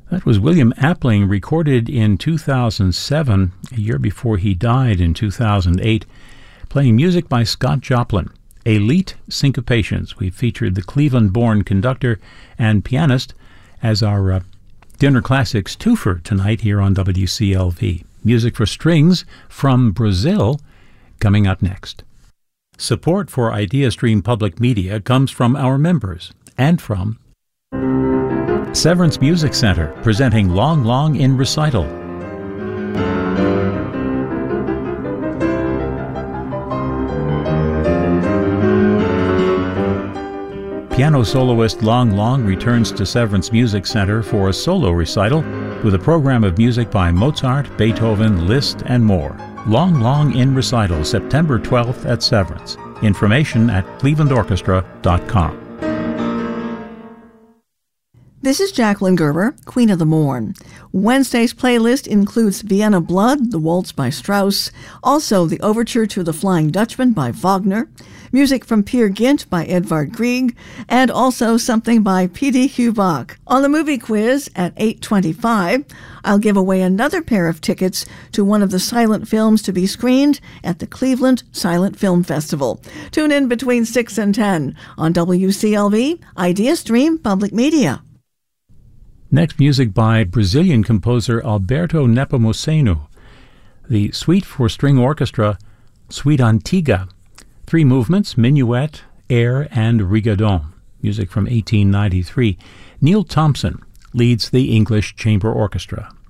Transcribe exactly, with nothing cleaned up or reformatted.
That was William Appling, recorded in two thousand seven, a year before he died in two thousand eight, playing music by Scott Joplin. Elite Syncopations. We featured the Cleveland-born conductor and pianist as our uh, Dinner Classics twofer tonight here on W C L V. Music for strings from Brazil coming up next. Support for IdeaStream Public Media comes from our members and from Severance Music Center, presenting Long Long in Recital. Piano soloist Long Long returns to Severance Music Center for a solo recital with a program of music by Mozart, Beethoven, Liszt, and more. Long Long in Recital, September twelfth at Severance. Information at cleveland orchestra dot com. This is Jacqueline Gerber, Queen of the Morn. Wednesday's playlist includes Vienna Blood, the Waltz by Strauss, also the Overture to the Flying Dutchman by Wagner, music from Peer Gynt by Edvard Grieg, and also something by P D Hugh Bach. On the movie quiz at eight twenty-five, I'll give away another pair of tickets to one of the silent films to be screened at the Cleveland Silent Film Festival. Tune in between six and ten on W C L V, IdeaStream Public Media. Next, music by Brazilian composer Alberto Nepomuceno. The Suite for String Orchestra, Suite Antiga. Three movements, minuet, air, and rigodon. Music from eighteen ninety-three. Neil Thompson leads the English Chamber Orchestra.